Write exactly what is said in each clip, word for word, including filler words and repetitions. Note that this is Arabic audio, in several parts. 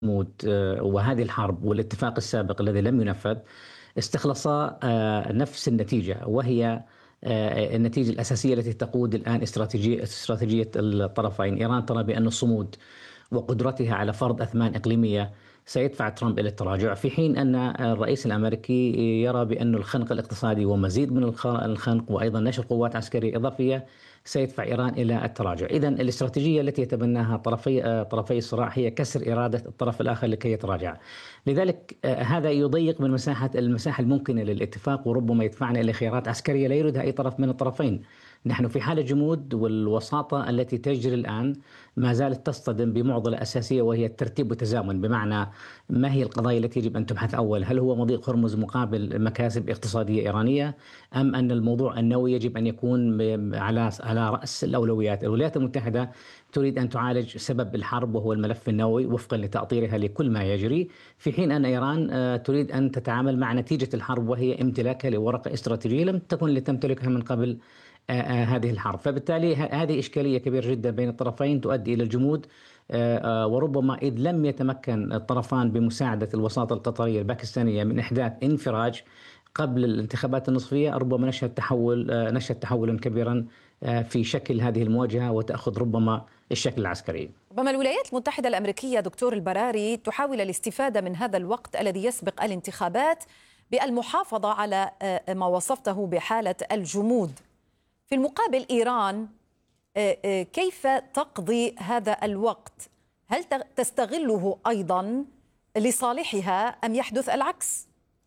الصمود آه، وهذه الحرب والاتفاق السابق الذي لم ينفذ استخلصا آه، نفس النتيجة، وهي آه، النتيجة الأساسية التي تقود الآن استراتيجية استراتيجية الطرفين. إيران ترى بأن الصمود وقدرتها على فرض أثمان إقليمية سيدفع ترامب إلى التراجع، في حين أن الرئيس الأمريكي يرى بأن الخنق الاقتصادي ومزيد من الخ- الخنق وأيضا نشر قوات عسكرية إضافية سيدفع إيران إلى التراجع. إذا الاستراتيجية التي يتبناها طرفي آه، طرفي الصراع هي كسر إرادة الطرف الآخر لكي يتراجع. لذلك آه، هذا يضيق من مساحة المساحة الممكنة للاتفاق، وربما يدفعنا إلى خيارات عسكرية لا يريدها أي طرف من الطرفين. نحن في حالة جمود، والوساطة التي تجري الآن ما زالت تصطدم بمعضلة أساسية، وهي الترتيب والتزامن. بمعنى، ما هي القضايا التي يجب أن تبحث أول؟ هل هو مضيق هرمز مقابل مكاسب اقتصادية إيرانية، أم أن الموضوع النووي يجب أن يكون ب- على على رأس الأولويات؟ الولايات المتحدة تريد أن تعالج سبب الحرب وهو الملف النووي وفقا لتأطيرها لكل ما يجري، في حين أن إيران آه، تريد أن تتعامل مع نتيجة الحرب، وهي امتلاكها لورقة استراتيجية لم تكن لتمتلكها من قبل آه، آه، هذه الحرب. فبالتالي ه- هذه إشكالية كبيرة جدا بين الطرفين تؤدي إلى الجمود. آه، آه، وربما إذ لم يتمكن الطرفان بمساعدة الوساطة القطرية الباكستانية من إحداث انفراج قبل الانتخابات النصفية، ربما نشهد تحول آه، نشهد تحولا كبيرا آه، في شكل هذه المواجهة، وتأخذ ربما الشكل العسكري. ربما الولايات المتحدة الأمريكية دكتور البراري تحاول الاستفادة من هذا الوقت الذي يسبق الانتخابات بالمحافظة على آه، ما وصفته بحالة الجمود. في المقابل إيران آه، آه، كيف تقضي هذا الوقت؟ هل ت- تستغله أيضا لصالحها أم يحدث العكس؟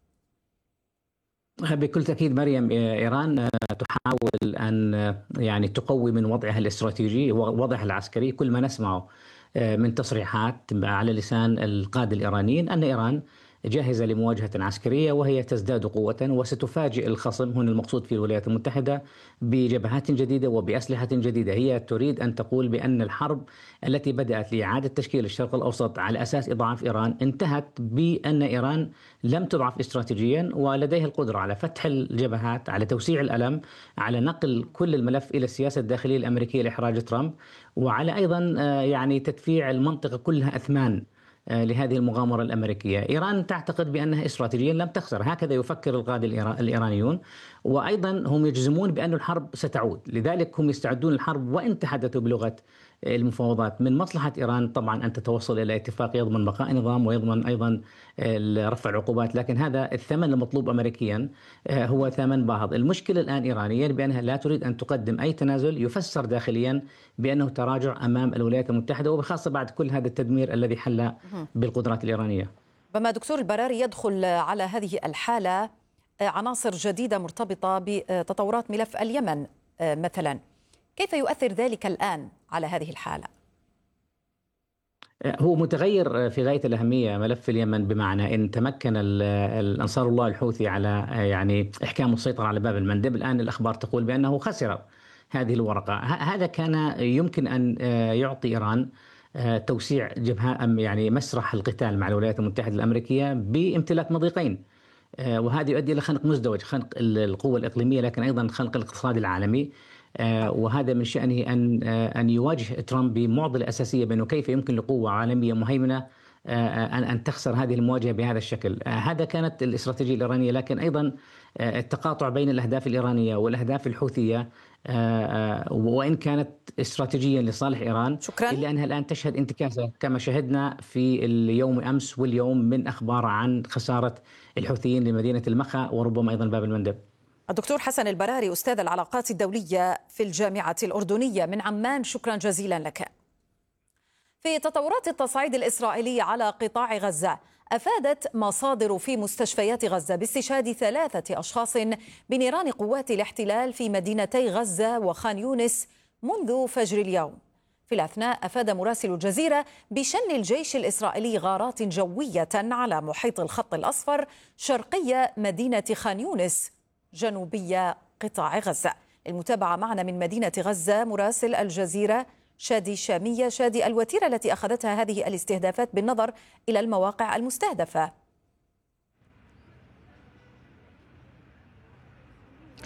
بكل تأكيد مريم، إيران آه، تحاول أن آه، يعني تقوي من وضعها الاستراتيجي ووضعها العسكري. كل ما نسمعه آه، من تصريحات على لسان القادة الإيرانيين أن إيران جاهزة لمواجهة عسكرية، وهي تزداد قوة وستفاجئ الخصم. هنا المقصود في الولايات المتحدة بجبهات جديدة وبأسلحة جديدة. هي تريد أن تقول بأن الحرب التي بدأت لإعادة تشكيل الشرق الأوسط على أساس إضعاف إيران انتهت بأن إيران لم تضعف استراتيجيا، ولديها القدرة على فتح الجبهات، على توسيع الألم، على نقل كل الملف إلى السياسة الداخلية الأمريكية لإحراج ترامب، وعلى أيضا آه، يعني تدفيع المنطقة كلها أثمان آه، لهذه المغامرة الأمريكية. إيران تعتقد بأنها استراتيجيا لم تخسر، هكذا يفكر القادة الإيرا- الإيرانيون، وأيضا هم يجزمون بأن الحرب ستعود. لذلك هم يستعدون للحرب، وإن تحدثوا بلغة المفاوضات. من مصلحة إيران طبعا أن تتوصل إلى اتفاق يضمن بقاء نظام ويضمن أيضا آه، رفع العقوبات، لكن هذا الثمن المطلوب أمريكيا آه، هو ثمن باهظ. المشكلة الآن إيرانيا بأنها لا تريد أن تقدم أي تنازل يفسر داخليا بأنه تراجع أمام الولايات المتحدة، وبخاصة بعد كل هذا التدمير الذي حل بالقدرات الإيرانية. ربما دكتور البراري يدخل على هذه الحالة عناصر جديدة مرتبطة بتطورات ملف اليمن مثلا، كيف يؤثر ذلك الآن على هذه الحالة؟ هو متغير في غاية الأهمية ملف اليمن، بمعنى إن تمكن ال- الأنصار الله الحوثي على يعني إحكام السيطرة على باب المندب، الآن الأخبار تقول بأنه خسر هذه الورقة. ه- هذا كان يمكن أن آه، يعطي إيران آه، توسيع جبهة أم يعني مسرح القتال مع الولايات المتحدة الأمريكية بامتلاك مضيقين. آه، وهذا يؤدي إلى خنق مزدوج، خنق ال- القوة الإقليمية، لكن أيضا خنق الاقتصاد العالمي. آه، وهذا من شأنه أن آه، أن يواجه ترامب بمعضلة أساسية، بأنه كيف يمكن لقوة عالمية مهيمنة آه، أن أن تخسر هذه المواجهة بهذا الشكل. آه، هذا كانت الاستراتيجية الإيرانية، لكن أيضا آه، التقاطع بين الأهداف الإيرانية والأهداف الحوثية، آه، آه، وإن كانت استراتيجيا لصالح إيران، شكرا. إلا أنها الآن تشهد انتكاسة كما شهدنا في اليوم أمس واليوم من أخبار عن خسارة الحوثيين لمدينة المخا وربما أيضا باب المندب. الدكتور حسن البراري أستاذ العلاقات الدولية في الجامعة الأردنية من عمان، شكرا جزيلا لك. في تطورات التصعيد الإسرائيلي على قطاع غزة، أفادت مصادر في مستشفيات غزة باستشهاد ثلاثة أشخاص بنيران قوات الاحتلال في مدينتي غزة وخان يونس منذ فجر اليوم. في الأثناء أفاد مراسل الجزيرة بشن الجيش الإسرائيلي غارات جوية على محيط الخط الأصفر شرقي مدينة خان يونس جنوبية قطاع غزة. المتابعة معنا من مدينة غزة مراسل الجزيرة شادي شامية. شادي، الوتيرة التي أخذتها هذه الاستهدافات بالنظر إلى المواقع المستهدفة؟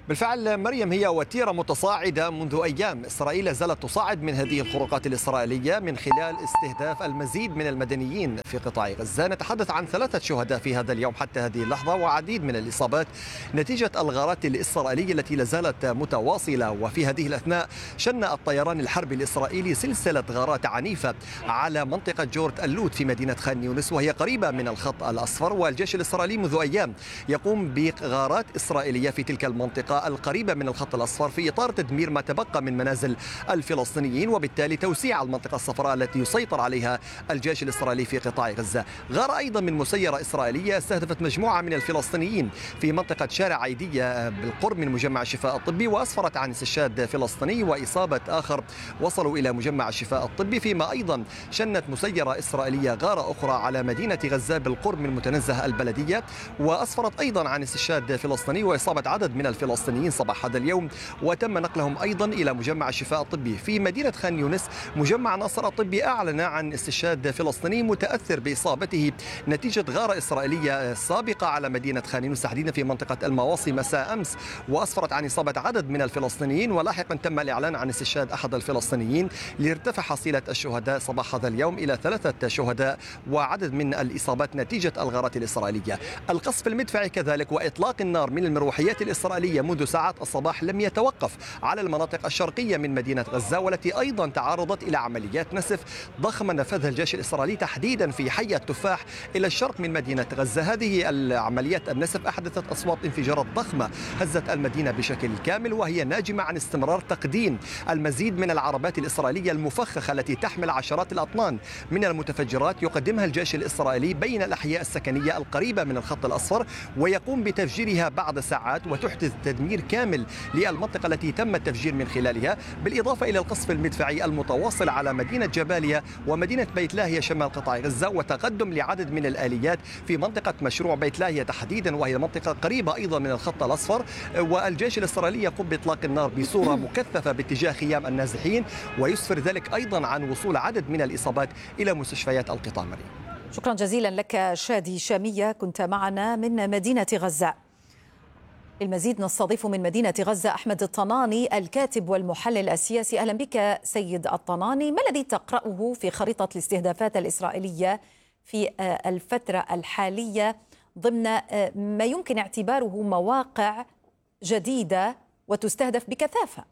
بالفعل مريم، هي وتيرة متصاعدة منذ أيام. إسرائيل لا زالت تصاعد من هذه الخروقات الإسرائيلية من خلال استهداف المزيد من المدنيين في قطاع غزة. نتحدث عن ثلاثة شهداء في هذا اليوم حتى هذه اللحظة، وعديد من الإصابات نتيجة الغارات الإسرائيلية التي لا زالت متواصلة. وفي هذه الأثناء شن الطيران الحربي الإسرائيلي سلسلة غارات عنيفة على منطقة جورت اللوت في مدينة خان يونس، وهي قريبة من الخط الأصفر. والجيش الإسرائيلي منذ أيام يقوم بغارات إسرائيلية في تلك المنطقة القريبة من الخط الأصفر في إطار تدمير ما تبقى من منازل الفلسطينيين، وبالتالي توسيع المنطقة الصفراء التي يسيطر عليها الجيش الإسرائيلي في قطاع غزة. غارة أيضا من مسيرة إسرائيلية استهدفت مجموعة من الفلسطينيين في منطقة شارع عيدية بالقرب من مجمع الشفاء الطبي، وأسفرت عن استشهاد فلسطيني وإصابة آخر وصلوا إلى مجمع الشفاء الطبي. فيما أيضا شنت مسيرة إسرائيلية غارة أخرى على مدينة غزة بالقرب من متنزه البلدية، وأسفرت أيضا عن استشهاد فلسطيني وإصابة عدد من الفلسطينيين صباح هذا اليوم، وتم نقلهم أيضا إلى مجمع الشفاء الطبي. في مدينة خان يونس مجمع ناصر الطبي أعلن عن استشهاد فلسطيني متأثر بإصابته نتيجة غارة إسرائيلية سابقة على مدينة خان يونس تحديدا في منطقة المواصي مساء أمس، وأسفرت عن إصابة عدد من الفلسطينيين. ولاحقا تم الإعلان عن استشهاد أحد الفلسطينيين ليرتفع حصيلة الشهداء صباح هذا اليوم إلى ثلاثة شهداء وعدد من الإصابات نتيجة الغارات الإسرائيلية. القصف المدفعي كذلك وإطلاق النار من المروحيات الإسرائيلية منذ ساعات الصباح لم يتوقف على المناطق الشرقية من مدينة غزة، والتي أيضا تعرضت إلى عمليات نسف ضخمة نفذها الجيش الإسرائيلي تحديدا في حي التفاح إلى الشرق من مدينة غزة. هذه العمليات النسف أحدثت أصوات انفجارات ضخمة هزت المدينة بشكل كامل، وهي ناجمة عن استمرار تقديم المزيد من العربات الإسرائيلية المفخخة التي تحمل عشرات الأطنان من المتفجرات يقدمها الجيش الإسرائيلي بين الأحياء السكنية القريبة من الخط الأصفر، ويقوم بتفجيرها بعد ساعات وتحدث تدمير كامل للمنطقة التي تم التفجير من خلالها، بالإضافة إلى القصف المدفعي المتواصل على مدينة جباليا ومدينة بيت لاهيا شمال قطاع غزة، وتقدم لعدد من الآليات في منطقة مشروع بيت لاهيا تحديدا، وهي منطقة قريبة أيضا من الخط الأصفر. والجيش الإسرائيلي يقوم بإطلاق النار بصورة مكثفة باتجاه خيام النازحين، ويسفر ذلك أيضا عن وصول عدد من الإصابات إلى مستشفيات القطاع. مريم، شكرا جزيلا لك شادي شامية، كنت معنا من مدينة غزة. المزيد نستضيف من مدينة غزة أحمد الطناني الكاتب والمحلل السياسي. أهلا بك سيد الطناني. ما الذي تقرأه في خريطة الاستهدافات الإسرائيلية في الفترة الحالية ضمن ما يمكن اعتباره مواقع جديدة وتستهدف بكثافة؟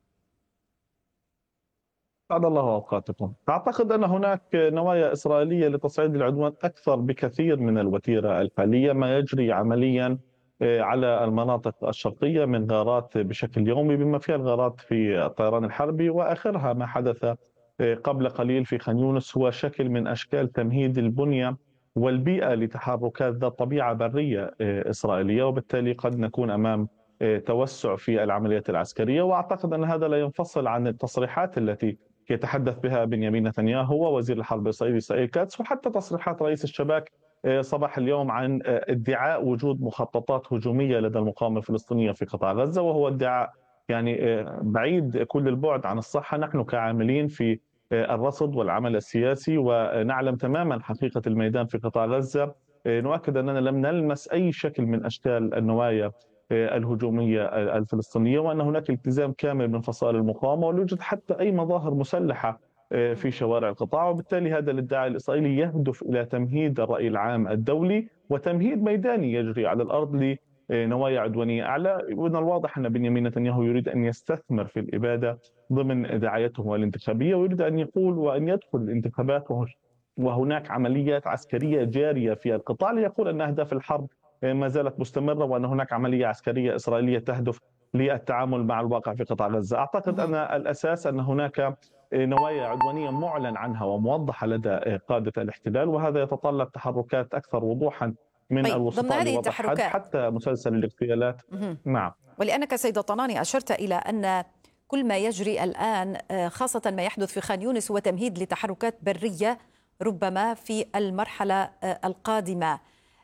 سعد الله أوقاتكم. أعتقد أن هناك نوايا إسرائيلية لتصعيد العدوان أكثر بكثير من الوتيرة الحالية. ما يجري عمليا على المناطق الشرقية من غارات بشكل يومي بما فيها الغارات في الطيران الحربي، وآخرها ما حدث قبل قليل في خان يونس هو شكل من أشكال تمهيد البنية والبيئة لتحركات ذات طبيعة برية إسرائيلية، وبالتالي قد نكون أمام توسع في العمليات العسكرية. وأعتقد أن هذا لا ينفصل عن التصريحات التي يتحدث بها بنيامين نتنياهو ووزير الحرب الإسرائيلي إسرائيل كاتس، وحتى تصريحات رئيس الشباك صباح اليوم عن ادعاء وجود مخططات هجومية لدى المقاومة الفلسطينية في قطاع غزة، وهو ادعاء يعني بعيد كل البعد عن الصحة. نحن كعاملين في الرصد والعمل السياسي ونعلم تماما حقيقة الميدان في قطاع غزة، نؤكد أننا لم نلمس أي شكل من أشكال النوايا الهجومية الفلسطينية، وأن هناك التزام كامل من فصائل المقاومة، ولا يوجد حتى أي مظاهر مسلحة في شوارع القطاع. وبالتالي هذا الادعاء الإسرائيلي يهدف إلى تمهيد الرأي العام الدولي وتمهيد ميداني يجري على الأرض لنوايا عدوانية أعلى. ومن الواضح أن بنيامين نتنياهو يريد أن يستثمر في الإبادة ضمن دعايته الانتخابية، ويريد أن يقول وأن يدخل الانتخابات وهناك عمليات عسكرية جارية في القطاع ليقول أن أهداف الحرب ما زالت مستمرة، وأن هناك عملية عسكرية إسرائيلية تهدف للتعامل مع الواقع في قطاع غزة. أعتقد أن الأساس أن هناك نوايا عدوانية معلن عنها وموضحة لدى قادة الاحتلال، وهذا يتطلب تحركات أكثر وضوحا من طيب الوسطاء لوضع حد حتى مسلسل الاغتيالات. نعم. ولأنك سيد الطناني أشرت إلى أن كل ما يجري الآن خاصة ما يحدث في خان يونس هو تمهيد لتحركات برية ربما في المرحلة القادمة.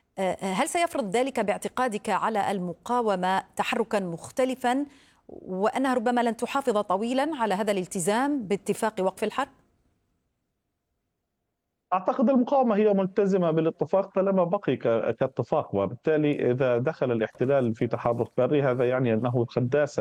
هل سيفرض ذلك باعتقادك على المقاومة تحركا مختلفا وأنها ربما لن تحافظ طويلا على هذا الالتزام باتفاق وقف الحرب؟ أعتقد المقاومة هي ملتزمة بالاتفاق طالما بقي ك- كاتفاق، وبالتالي إذا دخل الاحتلال في تحرك بري هذا يعني أنه قد داس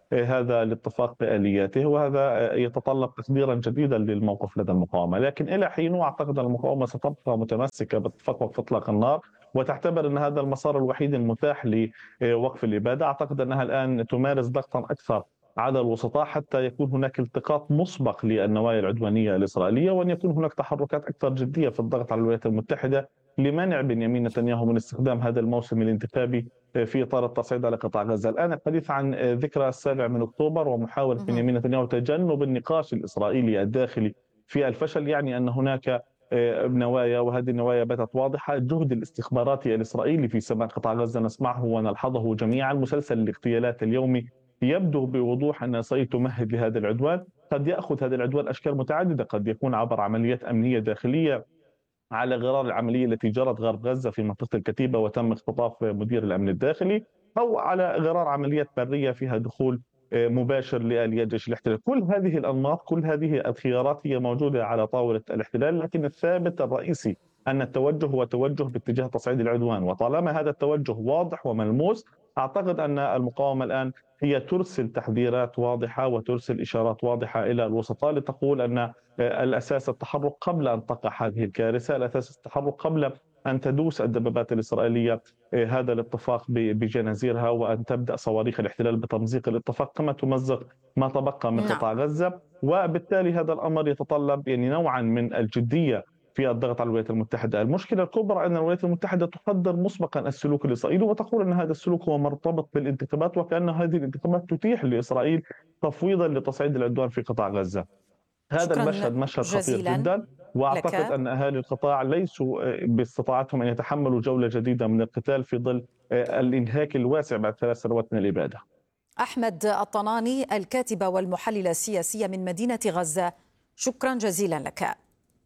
هذا الاتفاق بآلياته، وهذا يتطلب تقديرا جديدا للموقف لدى المقاومة. لكن إلى حين أعتقد أن المقاومة ستبقى متمسكة باتفاق وقف إطلاق النار، وتعتبر أن هذا المسار الوحيد المتاح لوقف الإبادة. أعتقد أنها الآن تمارس ضغطا أكثر على الوسطاء حتى يكون هناك التقاط مسبق للنوايا العدوانية الإسرائيلية، وأن يكون هناك تحركات أكثر جدية في الضغط على الولايات المتحدة لمنع بنيامين نتنياهو من استخدام هذا الموسم الانتخابي في إطار التصعيد على قطاع غزة. الآن الحديث عن ذكرى السابع من أكتوبر ومحاولة بنيامين نتنياهو تجنب النقاش الإسرائيلي الداخلي في الفشل يعني أن هناك نوايا، وهذه النوايا باتت واضحة. الجهد الاستخباراتي الإسرائيلي في سماء قطاع غزة نسمعه ونلحظه جميعا. مسلسل الاغتيالات اليومي يبدو بوضوح أن إسرائيل تمهد لهذا العدوان. قد يأخذ هذا العدوان أشكال متعددة، قد يكون عبر عمليات أمنية داخلية على غرار العملية التي جرت غرب غزة في منطقة الكتيبة وتم اختطاف مدير الأمن الداخلي، أو على غرار عمليات برية فيها دخول مباشر لآليات جيش الاحتلال. كل هذه الأنماط، كل هذه الخيارات هي موجودة على طاولة الاحتلال، لكن الثابت الرئيسي أن التوجه هو توجه باتجاه تصعيد العدوان. وطالما هذا التوجه واضح وملموس، أعتقد أن المقاومة الآن هي ترسل تحذيرات واضحة وترسل إشارات واضحة إلى الوسطاء لتقول أن الأساس التحرك قبل أن تقع هذه الكارثة، الأساس التحرك قبل أن تدوس الدبابات الإسرائيلية هذا الاتفاق بجنازيرها، وأن تبدأ صواريخ الاحتلال بتمزيق الاتفاق كما تمزق ما تبقى من قطاع غزة. وبالتالي هذا الأمر يتطلب يعني نوعا من الجدية في الضغط على الولايات المتحدة. المشكلة الكبرى أن الولايات المتحدة تقدر مسبقا السلوك الإسرائيلي وتقول أن هذا السلوك هو مرتبط بالانتخابات، وكأن هذه الانتخابات تتيح لإسرائيل تفويضا لتصعيد العدوان في قطاع غزة. هذا المشهد مشهد خطير جدا، واعتقد لك. ان اهالي القطاع ليسوا باستطاعتهم ان يتحملوا جوله جديده من القتال في ظل الانهاك الواسع بعد ثلاث سنوات من الاباده. احمد الطناني الكاتب والمحلل السياسي من مدينه غزه، شكرا جزيلا لك.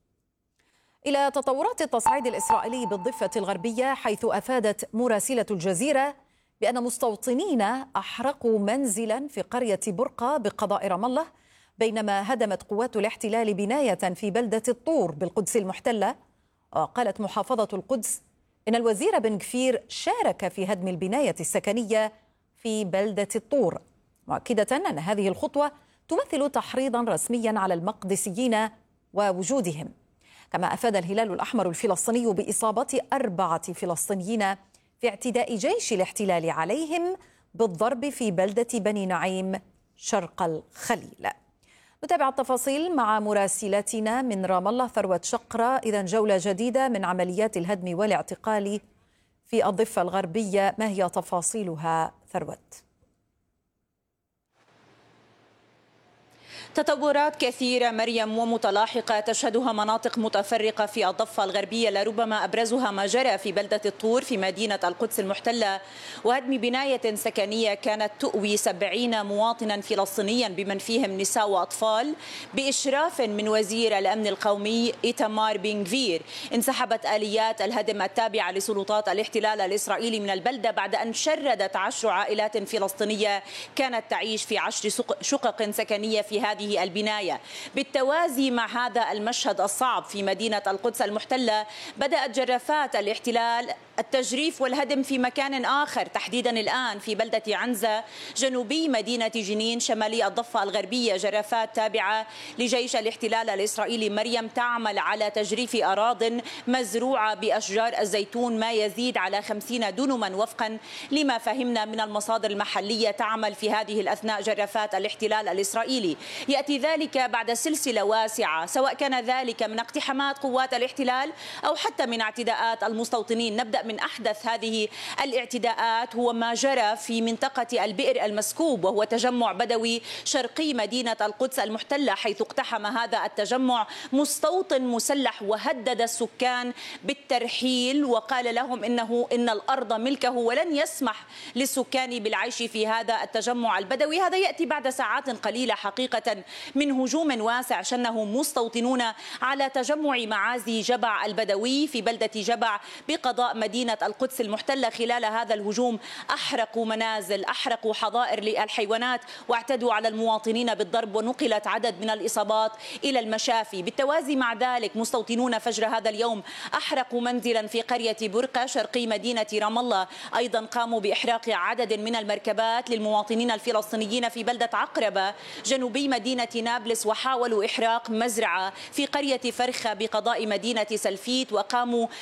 الى تطورات التصعيد الاسرائيلي بالضفه الغربيه، حيث افادت مراسله الجزيره بان مستوطنين احرقوا منزلا في قريه برقه بقضاء رام الله، بينما هدمت قوات الاحتلال بناية في بلدة الطور بالقدس المحتلة. وقالت محافظة القدس إن الوزير بن غفير شارك في هدم البناية السكنية في بلدة الطور، مؤكدة أن هذه الخطوة تمثل تحريضا رسميا على المقدسيين ووجودهم. كما أفاد الهلال الأحمر الفلسطيني بإصابة أربعة فلسطينيين في اعتداء جيش الاحتلال عليهم بالضرب في بلدة بني نعيم شرق الخليل. نتابع التفاصيل مع مراسلتنا من رام الله ثروت شقرة. إذن جولة جديدة من عمليات الهدم والاعتقال في الضفة الغربية، ما هي تفاصيلها ثروت؟ تطورات كثيرة مريم ومتلاحقة تشهدها مناطق متفرقة في الضفة الغربية، لربما أبرزها ما جرى في بلدة الطور في مدينة القدس المحتلة، وهدم بناية سكنية كانت تؤوي سبعين مواطنا فلسطينيا بمن فيهم نساء وأطفال بإشراف من وزير الأمن القومي إيتمار بن غفير. انسحبت آليات الهدم التابعة لسلطات الاحتلال الإسرائيلي من البلدة بعد أن شردت عشر عائلات فلسطينية كانت تعيش في عشر شقق سكنية في هذه البناية. بالتوازي مع هذا المشهد الصعب في مدينة القدس المحتلة، بدأت جرافات الاحتلال التجريف والهدم في مكان آخر، تحديدا الآن في بلدة عنزة جنوبي مدينة جنين شمالي الضفة الغربية. جرافات تابعة لجيش الاحتلال الإسرائيلي مريم تعمل على تجريف أراضٍ مزروعة بأشجار الزيتون ما يزيد على خمسين دنما، وفقا لما فهمنا من المصادر المحلية. تعمل في هذه الأثناء جرافات الاحتلال الإسرائيلي. يأتي ذلك بعد سلسلة واسعة، سواء كان ذلك من اقتحامات قوات الاحتلال أو حتى من اعتداءات المستوطنين. نبدأ من أحدث هذه الاعتداءات هو ما جرى في منطقة البئر المسكوب، وهو تجمع بدوي شرقي مدينة القدس المحتلة، حيث اقتحم هذا التجمع مستوطن مسلح وهدد السكان بالترحيل، وقال لهم إنه إن الأرض ملكه ولن يسمح للسكان بالعيش في هذا التجمع البدوي. هذا يأتي بعد ساعات قليلة حقيقة من هجوم واسع شنه مستوطنون على تجمع معازي جبع البدوي في بلدة جبع بقضاء مدينة مدينة القدس المحتلة خلال هذا الهجوم أحرقوا منازل، أحرقوا حظائر للحيوانات، واعتدوا على المواطنين بالضرب، ونقلت عدد من الإصابات إلى المشافي. بالتوازي مع ذلك مستوطنون فجر هذا اليوم أحرقوا منزلا في قرية برقة شرقي مدينة رام الله، أيضا قاموا بإحراق عدد من المركبات للمواطنين الفلسطينيين في بلدة عقربة جنوبي مدينة نابلس، وحاولوا إحراق مزرعة في قرية فرخة بقضاء مدينة سلفيت، وقاموا